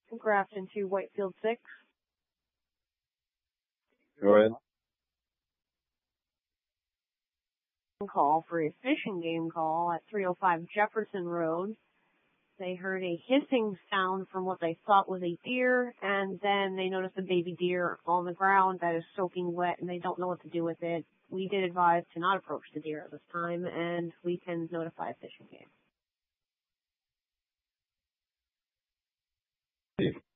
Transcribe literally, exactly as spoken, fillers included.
Grafton to Whitefield six. Go ahead. Call for a fishing game call at three oh five Jefferson Road. They heard a hissing sound from what they thought was a deer, and then they noticed a baby deer on the ground that is soaking wet, and they don't know what to do with it. We did advise to not approach the deer at this time, and we can notify a fishing game.